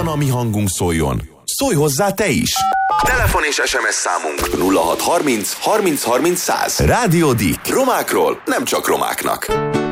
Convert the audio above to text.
Pontosan a mi hangunk szóljon. Szólj hozzá te is! Telefon és SMS számunk 0630 30 30 100. Rádió Dick. Romákról, nem csak romáknak.